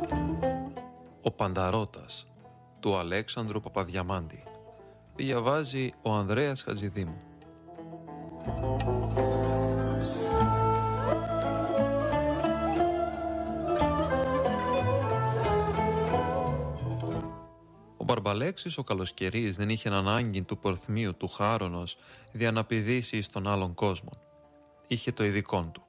Ο Πανταρώτας του Αλέξανδρου Παπαδιαμάντη. Διαβάζει ο Ανδρέας Χατζηδήμου. Ο Μπαρμπαλέξης ο καλοσκερής δεν είχε ανάγκη του πορθμίου του Χάρονος δια να πηδήσει εις τον άλλον κόσμο. Είχε το ειδικόν του.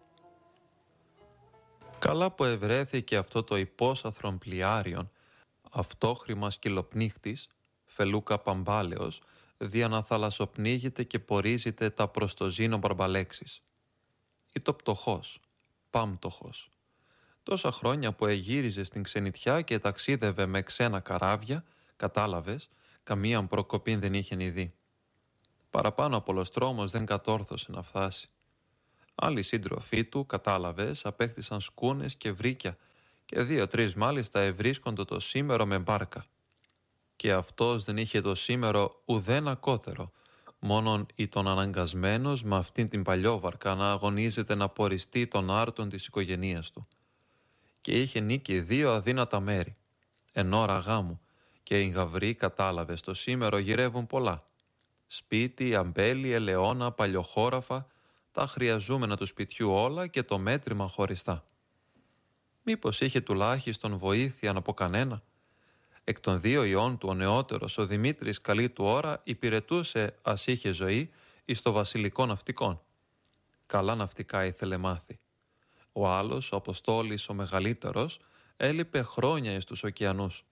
Καλά που ευρέθηκε αυτό το υπόσαθρον πλοιάριον, αυτόχρημα σκυλοπνίχτης, φελούκα παμπάλαιος, δια να θαλασσοπνίγεται και πορίζεται τα προς το ζήνο Μπαρμπαλέξης. Ή το πτωχός, πάμπτωχος. Τόσα χρόνια που εγύριζε στην ξενιτιά και ταξίδευε με ξένα καράβια, κατάλαβες, καμίαν προκοπήν δεν είχε ειδεί. Παραπάνω από ολοστρόμος δεν κατόρθωσε να φτάσει. Άλλοι σύντροφοί του, κατάλαβες, απέκτησαν σκούνες και βρύκια και 2-3 μάλιστα ευρίσκοντο το σήμερο με μπάρκα. Και αυτός δεν είχε το σήμερο ουδέν ακότερο, μόνον ήταν αναγκασμένος με αυτήν την παλιόβαρκα να αγωνίζεται να ποριστεί των άρτων της οικογενείας του. Και είχε νίκη 2 αδύνατα μέρη. Εν ώρα γάμου, και οι γαυροί, κατάλαβες, το σήμερο γυρεύουν πολλά. Σπίτι, αμπέλι, ελαιόνα, παλιοχώραφα, τα χρειαζούμενα του σπιτιού όλα και το μέτρημα χωριστά. Μήπως είχε τουλάχιστον βοήθεια από κανένα? Εκ των 2 ιών του ο νεότερος, ο Δημήτρης, καλή του ώρα, υπηρετούσε, ας είχε ζωή, εις το βασιλικό ναυτικόν. Καλά ναυτικά ήθελε μάθει. Ο άλλος, ο Αποστόλης, ο μεγαλύτερος, έλειπε χρόνια εις τους ωκεανούς.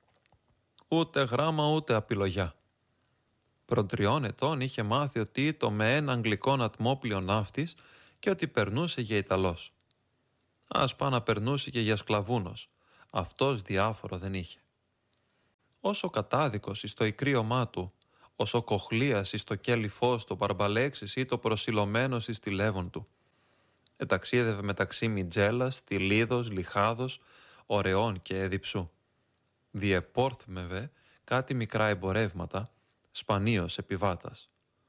Ούτε γράμμα ούτε απειλογιά. Προ 3 ετών είχε μάθει ότι ήταν με ένα αγγλικό ατμόπλιο ναύτης και ότι περνούσε για Ιταλός. Ας πά να περνούσε και για σκλαβούνος. Αυτός διάφορο δεν είχε. Όσο κατάδικος εις το ικρίωμά του, όσο κοχλίας εις το κέλι φως του Μπαρμπαλέξης ή το προσιλωμένος εις τη λέβον του. Εταξίδευε μεταξύ Μιτζέλας, Τιλίδος, Λιχάδος, Ωρεών και Εδιψού. Διεπόρθμευε κάτι μικρά εμπορεύματα, σπανίως επιβάτας.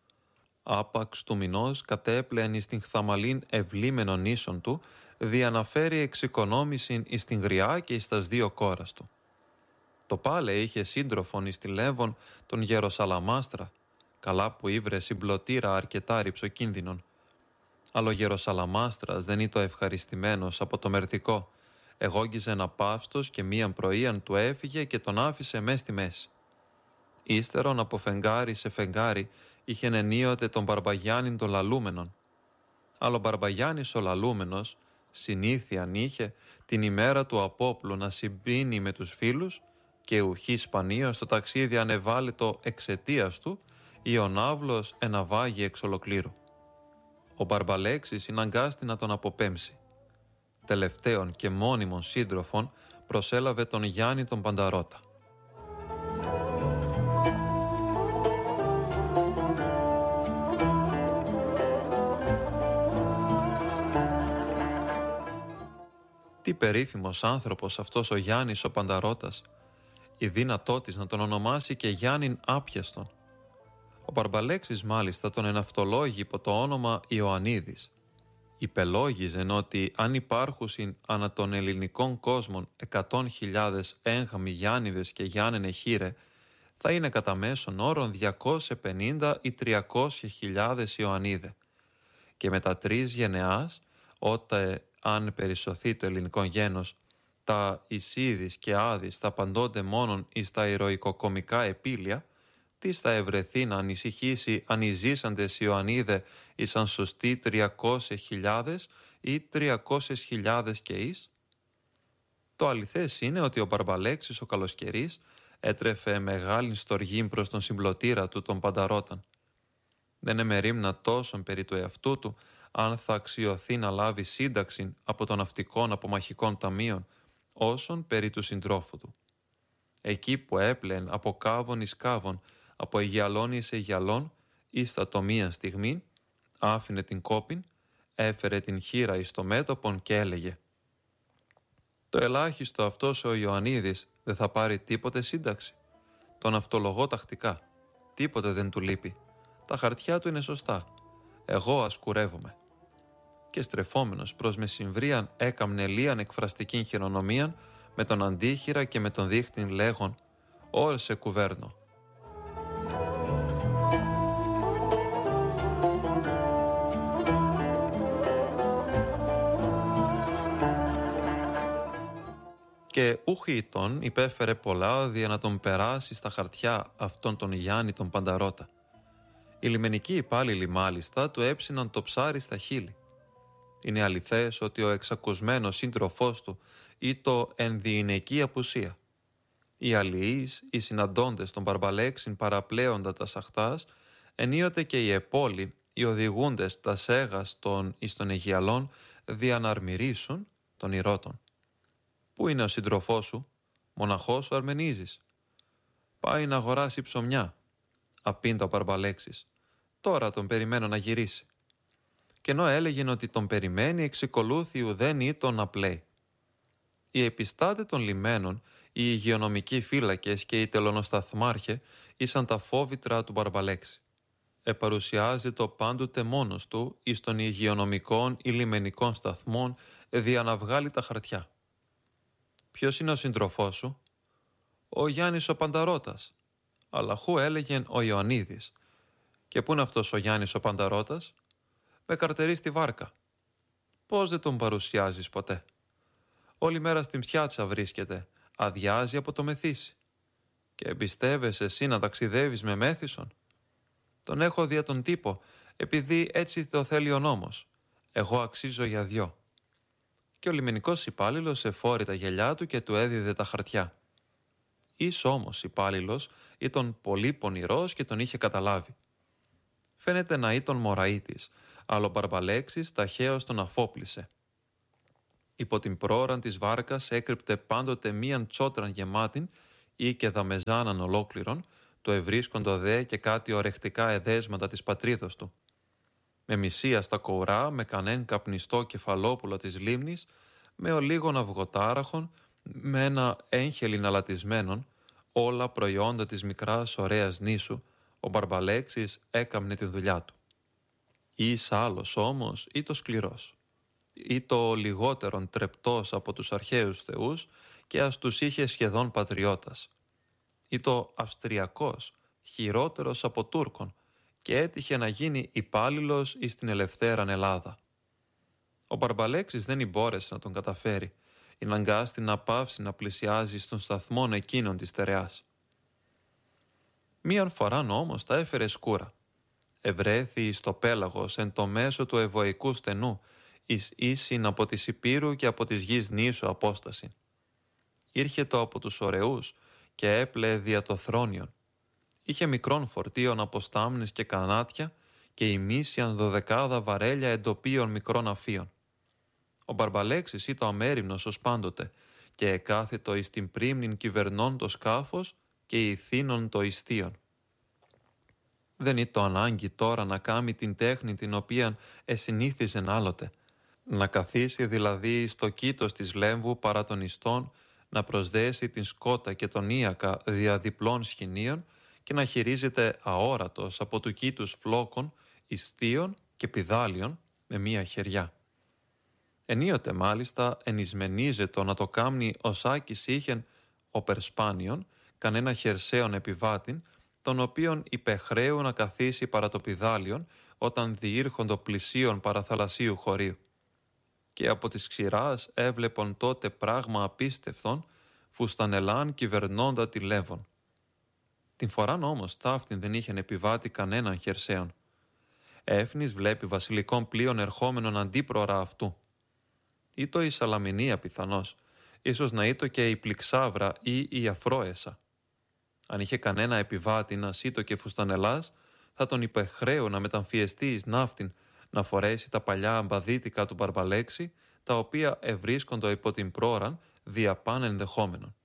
Άπαξ του μηνός κατέπλεαν εις την χθαμαλήν ευλήμενον ίσον του, διαναφέρει εξοικονόμησιν εις την γριά και εις τας 2 κόρας του. Το πάλε είχε σύντροφον εις τη Λέβον τον Γεροσαλαμάστρα, καλά που ήβρε συμπλωτήρα αρκετά ρυψοκίνδυνον. Αλλά ο Γεροσαλαμάστρας δεν ήταν ευχαριστημένος από το μερτικό. Εγόγγιζε ένα παύστος και μίαν πρωίαν του έφυγε και τον άφησε μες στη μέση. Ύστερον από φεγγάρι σε φεγγάρι είχεν ενίοτε τον Μπαρμπαγιάννην τον λαλούμενον. Αλλά ο Μπαρμπαγιάννης ο λαλούμενος συνήθιαν είχε την ημέρα του απόπλου να συμπίνει με τους φίλους και ουχή σπανίως το ταξίδι ανεβάλλετο εξαιτίας του ή ο ναύλος εναβάγει εξ ολοκλήρου. Ο Μπαρμπαλέξης συναγκάστη να τον αποπέμψει. Τελευταίον και μόνιμον σύντροφον προσέλαβε τον Γιάννη τον Πανταρώτα. Τι περίφημος άνθρωπος αυτός ο Γιάννης ο Πανταρώτας, η δύνατό της να τον ονομάσει και Γιάννην άπιαστον. Ο Μπαρμπαλέξης μάλιστα τον εναυτολόγει υπό το όνομα Ιωαννίδης. Υπελόγιζεν ότι αν υπάρχουσιν ανά των ελληνικών κόσμων 100.000 έγχαμοι Γιάννηδες και Γιάννενε χείρε, θα είναι κατά μέσον όρον 250 ή 300.000 Ιωαννίδε. Και μετά 3 γενεάς, όταν αν περισσωθεί το ελληνικό γένος, τα Ισίδης και Άδης θα παντώνται μόνον εις τα ηρωικοκομικά επίλια, τι θα ευρεθεί να ανησυχήσει αν οι ζήσαντες Ιωαννίδε ήσαν σωστοί 300.000 ή 300.000 και εις? Το αληθές είναι ότι ο Μπαρμπαλέξης ο καλοσκερής έτρεφε μεγάλην στοργήν προς τον συμπλωτήρα του τον Πανταρόταν. Δεν εμερίμνα τόσον περί του εαυτού του, αν θα αξιωθεί να λάβει σύνταξη από των ναυτικών απομαχικών ταμείων, όσον περί του συντρόφου του. Εκεί που έπλεεν από κάβων εις κάβων, από αιγιαλών εις αιγιαλών, ύστα το μία στιγμή, άφηνε την κόπην, έφερε την χείρα εις το μέτωπον και έλεγε: «Το ελάχιστο αυτός ο Ιωαννίδης δεν θα πάρει τίποτε σύνταξη. Τον αυτολογώ τακτικά. Τίποτε δεν του λείπει. Τα χαρτιά του είναι σωστά. Εγώ ασκουρεύομαι». Και στρεφόμενος προς μεσημβρίαν έκαμνε λίαν εκφραστικήν χειρονομίαν, με τον αντίχειρα και με τον δείχτην λέγον «Όρσε κουβέρνο». Και ούχητον υπέφερε πολλά δια να τον περάσει στα χαρτιά αυτόν τον Γιάννη τον Πανταρώτα. Οι λιμενικοί υπάλληλοι μάλιστα του έψιναν το ψάρι στα χείλη. Είναι αληθές ότι ο εξακουσμένος σύντροφός του ή το ενδιειναική απουσία. Οι αλληλείς, οι συναντώντες των Μπαρμπαλέξιν παραπλέοντα τα σαχτάς, ενίοτε και οι επόλοι, οι οδηγούντες τα σέγας των εις των Αιγιαλών, διαναρμυρίσουν των ηρώτων. «Πού είναι ο σύντροφός σου, μοναχός ο Αρμενίζης?» «Πάει να αγοράσει ψωμιά», απήντα ο Μπαρμπαλέξης. «Τώρα τον περιμένω να γυρίσει». Και ενώ έλεγεν ότι τον περιμένει, εξεκολούθη ουδέν ήτον να πλέει. Οι επιστάτε των λιμένων, οι υγειονομικοί φύλακες και οι τελωνοσταθμάρχε ήσαν τα φόβητρα του Μπαρμπαλέξη. Επαρουσιάζει το πάντοτε μόνος του εις των υγειονομικών ή λιμενικών σταθμών δια να βγάλει τα χαρτιά. «Ποιος είναι ο σύντροφός σου?» «Ο Γιάννης ο Πανταρώτας». «Αλλά χου έλεγεν ο Ιωαννίδης». «Και πού είναι αυτός ο Γιάννης ο Πανταρώτας?» «Με καρτερεί στη βάρκα». «Πώς δεν τον παρουσιάζεις ποτέ?» «Όλη μέρα στην πιάτσα βρίσκεται, αδειάζει από το μεθύσι». «Και εμπιστεύεσαι εσύ να ταξιδεύεις με μέθησον?» «Τον έχω δια τον τύπο, επειδή έτσι το θέλει ο νόμος. Εγώ αξίζω για 2». Και ο λιμενικός υπάλληλος εφόρει τα γυαλιά του και του έδιδε τα χαρτιά. Εις όμως υπάλληλος ήταν πολύ πονηρός και τον είχε καταλάβει. Φαίνεται να ήταν μωραΐτης, αλλά ο Μπαρμπαλέξης ταχαίως τον αφόπλησε. Υπό την πρόραν της βάρκας έκρυπτε πάντοτε μίαν τσότραν γεμάτην ή και δαμεζάναν ολόκληρον, το ευρίσκοντο δε και κάτι ορεχτικά εδέσματα της πατρίδος του. Με μυσία στα κουρά, με κανέν καπνιστό κεφαλόπουλο της λίμνης, με ολίγων αυγοτάραχων, με ένα έγχελιν αλατισμένον, όλα προϊόντα της μικράς ωραίας νήσου, ο Μπαρμπαλέξης έκαμνε τη δουλειά του. Εις άλλος όμως ή το σκληρός, ή το λιγότερον τρεπτός από τους αρχαίους θεούς και ας τους είχε σχεδόν πατριώτας, ή το αυστριακός, χειρότερος από Τούρκων, και έτυχε να γίνει υπάλληλος εις την ελευθέραν Ελλάδα. Ο Μπαρμπαλέξης δεν μπόρεσε να τον καταφέρει, αναγκάστη να πάυσει να πλησιάζει στον σταθμόν εκείνον της στερεάς. Μίαν φοράν όμως τα έφερε σκούρα. Ευρέθη στο πέλαγος εν το μέσο του ευωικού στενού, εις ίσιν από της Υπήρου και από της γης νήσου απόσταση. Ήρχετο από τους ωραίους και έπλεε δια το θρόνιον. Είχε μικρών φορτίων από στάμνες και κανάτια και ημίσιαν 12 βαρέλια εντοπίων μικρών αφίων. Ο Μπαρμπαλέξης ήταν αμέριμνος ως πάντοτε και εκάθετο εις την πρίμνην κυβερνών το σκάφος και ηθήνων το ιστίον. Δεν ήταν ανάγκη τώρα να κάμει την τέχνη την οποία εσυνήθιζεν άλλοτε, να καθίσει δηλαδή στο κήτος της λέμβου παρά των ιστών, να προσδέσει την σκότα και τον ίακα δια διπλών σχοινίων και να χειρίζεται αόρατος από του κήτους φλόκων, ιστίων και πηδάλιων με μία χεριά. Ενίοτε μάλιστα ενισμενίζετο να το κάμνει ο Σάκης είχεν ο Περσπάνιον κανένα χερσαίον επιβάτην, τον οποίον υπεχρέου να καθίσει παρά το πηδάλιον όταν διήρχοντο πλησίον παραθαλασσίου χωρίου. Και από της ξηράς έβλεπον τότε πράγμα απίστευτον, φουστανελάν κυβερνώντα τη Λέβων. Την φοράν όμως ταύτην δεν είχεν επιβάτη κανέναν χερσαίον. Έφνης βλέπει βασιλικών πλοίων ερχόμενον αντίπρορα αυτού. Ήτο η Σαλαμινία πιθανώς, ίσως να ήτο και η Πληξάβρα ή η Αφρόεσα. Αν είχε κανένα επιβάτη να σήτο και φουστανελάς, θα τον υπεχρέω να μεταμφιεστεί εις ναύτην, να φορέσει τα παλιά αμπαδίτικα του Μπαρμπαλέξη, τα οποία ευρίσκοντο υπό την πρόραν δια παν ενδεχόμενον.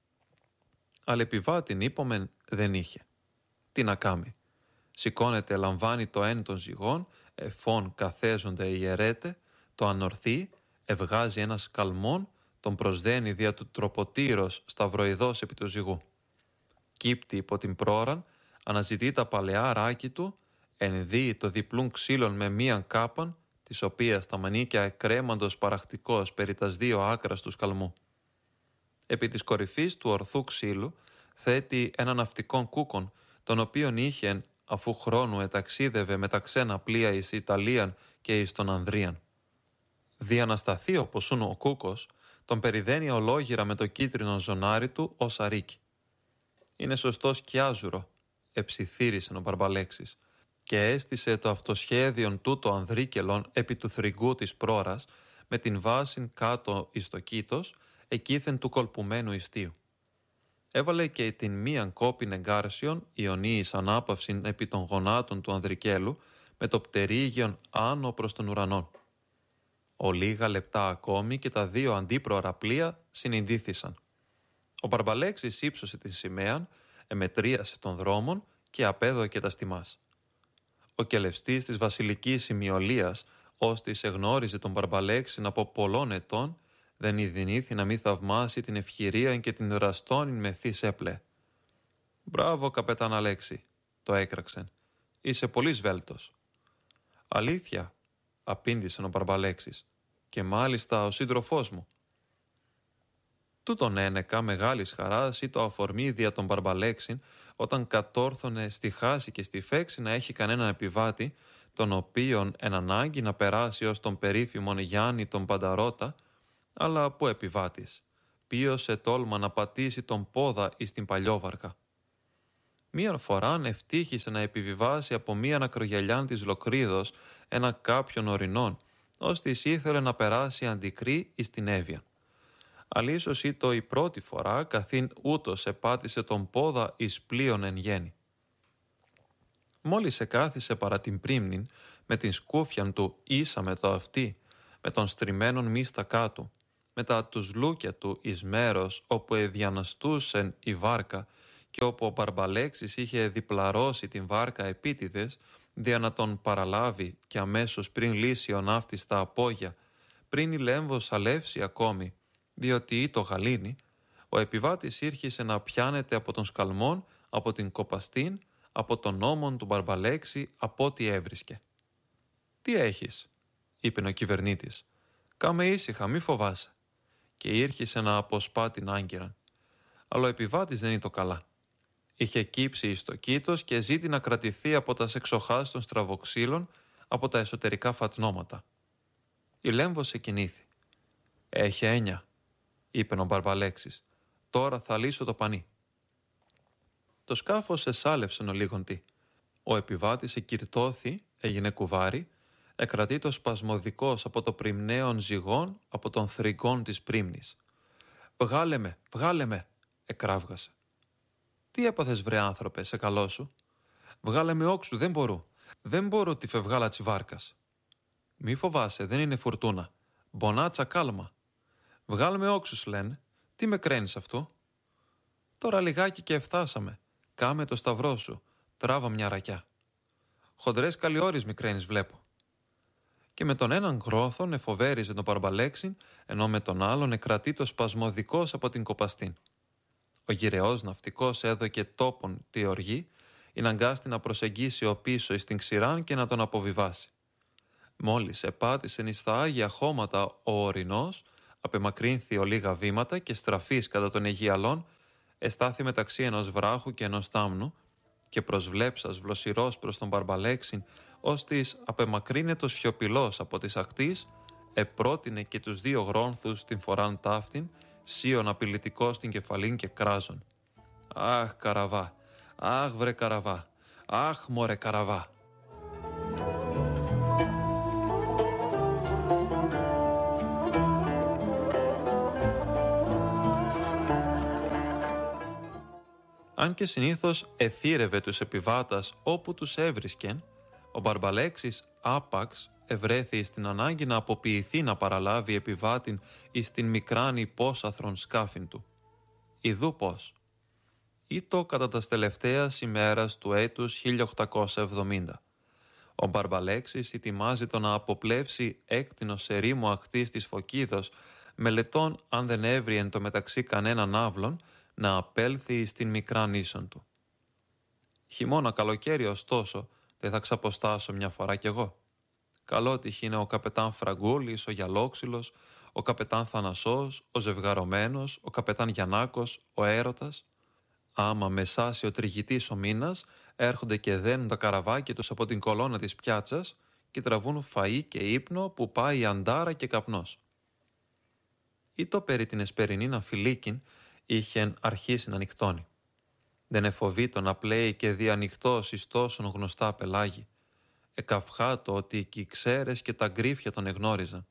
Αλλά επιβάτην είπομεν δεν είχε. Τι να κάμει. Σηκώνεται, λαμβάνει το εν των ζυγών, εφών καθέζονται ιερέτε, το ανορθεί, ευγάζει ένα σκαλμόν, τον προσδένει δια του τροποτήρος σταυροειδός επί του ζυγού. Κύπτει υπό την πρόραν, αναζητεί τα παλαιά ράκη του, ενδύει το διπλούν ξύλων με μίαν κάπαν, της οποίας τα μανίκια εκρέμαντος παραχτικός περί τας 2 άκρας του σκαλμού. Επί της κορυφής του ορθού ξύλου θέτει έναν ναυτικόν κούκον, τον οποίον είχε αφού χρόνου εταξίδευε με τα ξένα πλοία εις Ιταλίαν και εις τον Ανδρίαν. Διανασταθεί όπως ούν ο κούκος, τον περιδένει ολόγυρα με το κίτρινο ζωνάρι του ως αρίκι. Είναι σωστός κιάζουρο, εψιθύρισε ο Μπαρμπαλέξης, και έστησε το αυτοσχέδιον τούτο ανδρίκελον επί του θρυγγού της πρόρας, με την βάσιν κάτω εις το κήτος, εκείθεν του κολπουμένου ιστίου. Έβαλε και την μίαν κόπην εγκάρσιον ιονίης ανάπαυσιν επί των γονάτων του ανδρικέλου, με το πτερίγιον άνω προς τον ουρανόν. Ο λίγα λεπτά ακόμη και τα δύο αντίπροαρα πλοία συνειδήθησαν. Ο Μπαρμπαλέξης ύψωσε την σημαία, εμετρίασε των δρόμων και απέδωκε τα στιμάς. Ο κελευστής της βασιλικής σημειολίας, ώστις εγνώριζε τον Μπαρμπαλέξην από πολλών ετών, δεν ειδηνήθη να μη θαυμάσει την ευχειρία και την δραστόνιν μεθύς έπλε. «Μπράβο, καπετάν Αλέξη», το έκραξεν. «Είσαι πολύ σβέλτος». «Αλήθεια», απήντησε ο Μπαρμπαλέξης, «και μάλιστα ο σύντροφός μου». Τούτον ένεκα μεγάλης χαράς ή το αφορμή δια τον Μπαρμπαλέξην, όταν κατόρθωνε στη χάση και στη φέξη να έχει κανέναν επιβάτη, τον οποίον εν ανάγκη να περάσει ως τον περίφημον Γιάννη τον Πανταρώτα, αλλά που επιβάτης, ποιος ετόλμα να πατήσει τον πόδα εις την παλιόβαρκα. Μίαν φοράν ευτύχησε να επιβιβάσει από μίαν ακρογιαλιάν της Λοκρίδος ένα κάποιον ορεινόν, ώστις ήθελε να περάσει αντικρή εις την Εύβοια. Αλλά ίσως ήτο η πρώτη φορά καθήν ούτως επάτησε τον πόδα εις πλοίον εν γέννη. Μόλις εκάθισε παρά την πρίμνην, με την σκούφιαν του ίσα με το αυτί, με τον στριμμένον μίστα κάτω, μετά τους λούκια του εις μέρος όπου εδιαναστούσεν η βάρκα και όπου ο Μπαρμπαλέξης είχε διπλαρώσει την βάρκα επίτηδες, δια να τον παραλάβει και αμέσως πριν λύσει ο ναύτης τα απόγεια, πριν η λέμβος αλεύσει ακόμη, διότι το γαλήνη, ο επιβάτης ήρχισε να πιάνεται από τον σκαλμόν, από την κοπαστήν, από τον ώμον του Μπαρμπαλέξη, από ό,τι έβρισκε. «Τι έχεις», είπε ο κυβερνήτης. «Κάμε ήσυχα, μη φοβάσαι». Και ήρχισε να αποσπά την άγκυραν. Αλλά ο επιβάτης δεν ήταν καλά. Είχε κύψει εις το κήτος και ζήτη να κρατηθεί από τα σεξοχάς των στραβοξύλων, από τα εσωτερικά φατνώματα. Η λέμβος εκινήθη. «Έχει έννοια», είπε ο Μπαρμπαλέξης. «Τώρα θα λύσω το πανί». Το σκάφος εσάλευσεν ο λίγοντι. Ο επιβάτης εκυρτώθη, έγινε κουβάρι, εκρατείτο σπασμωδικός από το πριμνέον ζυγόν, από τον θρυγόν της πρίμνης. Βγάλε με», εκράβγασε. «Τι έπαθες βρε άνθρωπε, σε καλό σου?» «Βγάλε με όξου, δεν μπορώ τη φευγάλα της βάρκας». «Μη φοβάσαι, δεν είναι φουρτούνα. Μπονάτσα κάλμα». «Βγάλε με όξους λένε, τι με κραίνεις αυτό?» «Τώρα λιγάκι και εφτάσαμε. Κάμε το σταυρό σου, τράβα μια ρακιά». «Χοντρές καλιόρις μη κραίνεις βλέπω». Και με τον έναν γρόθον εφοβέριζε τον Μπαρμπαλέξην, ενώ με τον άλλον εκρατείτο σπασμωδικός από την κοπαστήν. Ο γυρεός ναυτικός έδωκε τόπον τη οργή, ειναγκάστη να προσεγγίσει ο πίσω εις την ξηράν και να τον αποβιβάσει. Μόλις επάτησε εις τα άγια χώματα ο ορεινός, απεμακρύνθη ο λίγα βήματα και στραφής κατά των Αιγιαλών, εστάθη μεταξύ ενός βράχου και ενός τάμνου και προσβλέψας βλοσιρός προς τον Μπαρμπαλέξην, ώστις απεμακρύνετο σιωπηλός από της ακτής, επρότεινε και τους δύο γρόνθους την φοράν ταύτην, σίων απειλητικός στην κεφαλήν και κράζον. «Αχ, καραβά! Αχ, βρε καραβά! Αχ, μωρέ καραβά!» Αν και συνήθως εθύρευε τους επιβάτας όπου τους έβρισκεν, ο Μπαρμπαλέξης άπαξ ευρέθη στην ανάγκη να αποποιηθεί να παραλάβει επιβάτην εις την μικράν υπόσαθρον σκάφην του. Ιδού πώς. Ήτο κατά τας τελευταίας ημέρας του έτους 1870. Ο Μπαρμπαλέξης ετοιμάζεται να αποπλεύσει έκτινος ερήμο ακτής της Φωκίδος, μελετών αν δεν έβρι εν το μεταξύ κανέναν άβλον, να απέλθει στην μικρά νήσον του. Χειμώνα καλοκαίρι ωστόσο δεν θα ξαποστάσω μια φορά κι εγώ. Καλότυχη είναι ο καπετάν Φραγκούλης, ο Γιαλόξυλος, ο καπετάν Θανασσός, ο ζευγαρωμένος, ο καπετάν Γιαννάκος, ο έρωτας. Άμα μεσάσει ο τριγητής ο μήνας, έρχονται και δένουν τα καραβάκια τους από την κολόνα της πιάτσας και τραβούν φαΐ και ύπνο που πάει αντάρα και καπνός. Ή το περί την εσπερινήν αμφιλίκην είχεν αρχίσει να νυχτώνει. Δεν εφοβήτω να πλέει και διανυχτός εις τόσον γνωστά πελάγι. Εκαυχάτο ότι οι κυξέρες και τα γκρίφια τον εγνώριζαν.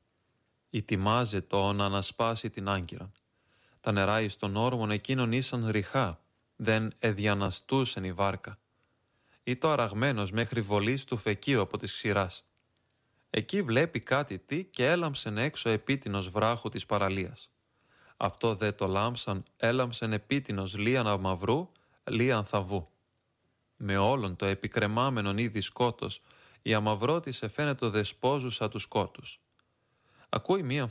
Ητιμάζετο να ανασπάσει την άγκυρα. Τα νερά εις των όρμων εκείνων ήσαν ριχά, δεν εδιαναστούσεν η βάρκα. Ή το αραγμένος μέχρι βολής του φεκίου από της ξηράς. Εκεί βλέπει κάτι τι και έλαμψεν έξω επίτινος βράχου της παραλίας. Αυτό δε το λάμψαν έλαμψεν επίτινος λίαν αμαυρού, λίαν θαβού. Με όλον το επικρεμάμενον είδη σκότος, η αμαυρότης εφαίνεται δεσπόζουσα του σκότους. Ακούει μίαν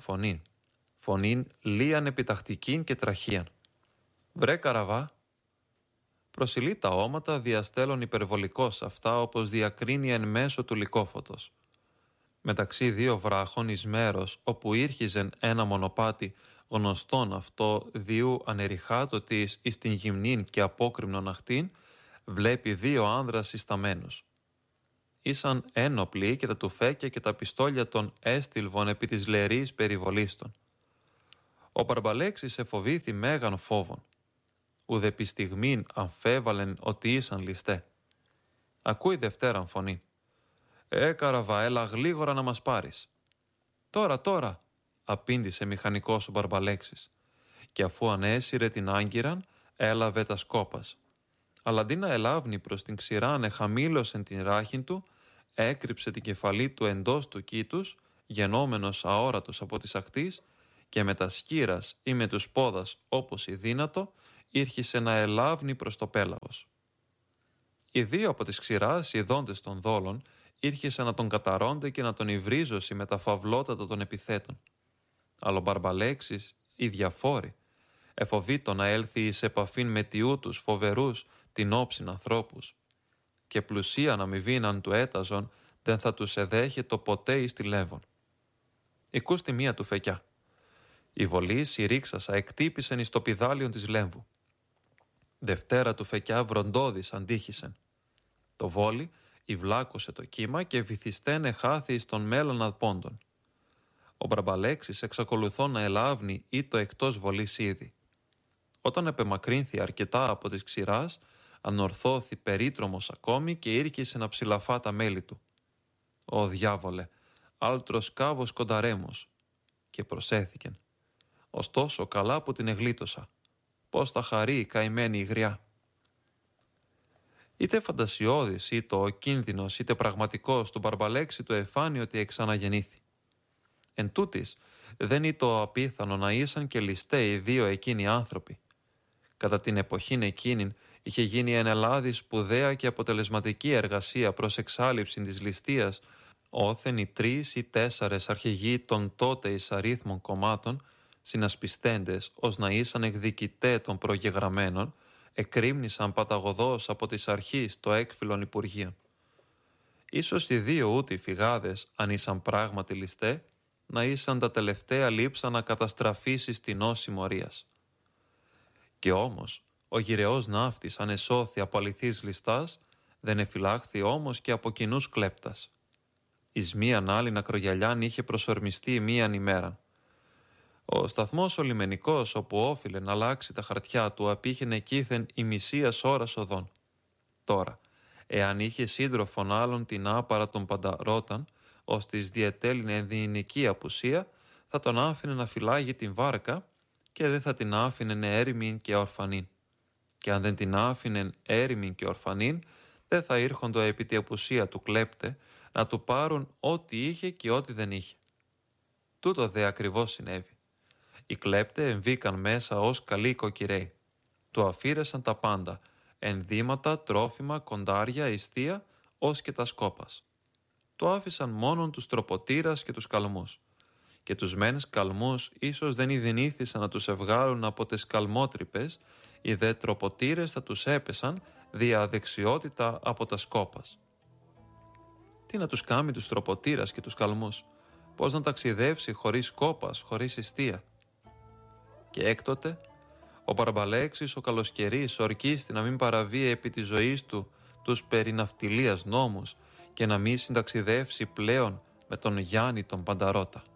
φωνήν λίαν επιτακτικήν και τραχίαν. «Βρε καραβά!» Προσιλεί τα όματα διαστέλων υπερβολικός αυτά όπως διακρίνει εν μέσω του λυκόφωτος. Μεταξύ δύο βράχων εις μέρος όπου ήρχιζεν ένα μονοπάτι γνωστόν αυτό διού ανεριχάτο της εις την γυμνήν και απόκριμνον αχτήν, βλέπει δύο άνδρας συσταμένους. Ήσαν ένοπλοι και τα τουφέκια και τα πιστόλια των έστιλβων επί της λερής περιβολίστων. Ο Μπαρμπαλέξης εφοβήθη μέγαν φόβον. Ουδεπί στιγμήν αμφέβαλεν ότι ήσαν ληστέ. Ακούει δευτέραν φωνή. «Καραβά, έλα γλίγορα να μας πάρεις». «Τώρα», απήντησε μηχανικός ο Μπαρμπαλέξης, και αφού ανέσυρε την άγκυραν, έλαβε τα σκόπας. Αλλά αντί να ελάβνει προς την ξηράν εχαμήλωσεν την ράχην του, έκρυψε την κεφαλή του εντός του κήτους, γενόμενος αόρατος από της ακτής, και με τα σκύρας ή με τους πόδας όπως η δύνατο, ήρχισε να ελάβνει προς το πέλαγος. Οι δύο από τις ξηράς, οι δόντες των δόλων, ήρχισε να τον καταρώνται και να τον υβρίζωσι με τα φαυλότατα των επιθέτων. Αλλά ο Μπαρμπαλέξης, οι διαφόροι, εφοβήτω να έλθει εις επαφήν με τιούτους φοβερούς την όψιν ανθρώπους, και πλουσίαν αμοιβήν του έταζον δεν θα τους εδέχετο ποτέ εις τη λέβον. Οικούς τη μία του φεκιά. Η βολή συρρήξασα εκτύπησεν εις το πηδάλιον της λέμβου. Δευτέρα του φεκιά βροντώδης αντίχησεν. Το βόλι υβλάκωσε το κύμα και βυθιστένε χάθη εις τον μέλλον πόντων. Ο Μπαρμπαλέξης εξακολουθώ να ελάβνει ή το εκτός βολής ήδη. Όταν επεμακρύνθη αρκετά από της ξηράς, ανορθώθη περίτρομος ακόμη και ήρκησε να ψηλαφά τα μέλη του. «Ω διάβολε, άλτρος κάβος κονταρέμος», και προσέθηκεν. «Ωστόσο καλά που την εγλίτωσα. Πώς θα χαρεί η καημένη η γριά». Είτε φαντασιώδης, είτε ο κίνδυνος, είτε πραγματικός του Μπαρμπαλέξη το εφάνει ότι εξαναγεννήθη. Εν τούτης, δεν είναι το απίθανο να ήσαν και ληστέ οι δύο εκείνοι άνθρωποι. Κατά την εποχήν εκείνην είχε γίνει εν Ελλάδη σπουδαία και αποτελεσματική εργασία προς εξάλειψη της ληστείας, όθεν οι 3 ή 4 αρχηγοί των τότε εις αρίθμων κομμάτων, συνασπιστέντες ως να ήσαν εκδικητέ των προγεγραμμένων, εκρήμνησαν παταγωδώς από τις αρχής το έκφυλον Υπουργείων. Ίσως οι δύο ούτε οι φυγάδες, αν ήσαν πράγματι ληστέ, να ήσαν τα τελευταία λείψα να καταστραφήσει στην όση μορίας. Και όμως, ο γυρεός ναύτης αν εσώθη από αληθής ληστάς, δεν εφυλάχθη όμως και από κοινούς κλέπτας. Εις μίαν άλλην ακρογιαλιάν είχε προσορμιστεί μίαν ημέραν. Ο σταθμός ο λιμενικός, όπου όφιλε να αλλάξει τα χαρτιά του, απήχαινε κήθεν ημισίας ώρας οδόν. Τώρα, εάν είχε σύντροφον άλλον την άπαρα των πανταρόταν, ως της διετέλεινε ενδυϊνική απουσία, θα τον άφηνε να φυλάγει την βάρκα και δεν θα την άφηνε έρημην και ορφανήν. Και αν δεν την άφηνε έρημην και ορφανήν, δεν θα ήρχοντο επί τη απουσία του κλέπτε να του πάρουν ό,τι είχε και ό,τι δεν είχε. Τούτο δε ακριβώς συνέβη. Οι κλέπτε εμβήκαν μέσα ως καλοί κοκυρέοι. Του αφήρεσαν τα πάντα, ενδύματα, τρόφιμα, κοντάρια, ιστία, ως και τα σκόπας. Του άφησαν μόνον τους τροποτήρας και τους καλμούς. Και τους μεν καλμούς ίσως δεν ειδηνήθησαν να τους ευγάλουν από τις καλμότρυπες, οι δε τροποτήρες θα τους έπεσαν δια αδεξιότητα από τα σκόπας. Τι να τους κάμει τους τροποτήρας και τους καλμούς, πώς να ταξιδεύσει χωρίς κόπας, χωρίς ιστία. Και έκτοτε ο Μπαρμπαλέξης ο καλοσκερής ορκίστη να μην παραβεί επί της ζωής του τους περί ναυτιλίας νόμους και να μην συνταξιδεύσει πλέον με τον Γιάννη τον Πανταρώτα.